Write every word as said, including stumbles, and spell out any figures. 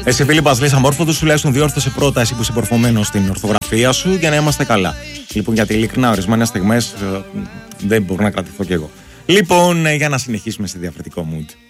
Εσύ, φίλοι Μπασλής αμόρφωτος, τουλάχιστον διόρθωσε πρώτα εσύ που είσαι πορφωμένος στην ορθογραφία σου για να είμαστε καλά. Λοιπόν, γιατί ειλικρινά ορισμένες στιγμές ε, δεν μπορώ να κρατηθώ κι εγώ. Λοιπόν, ε, για να συνεχίσουμε σε διαφορετικό mood.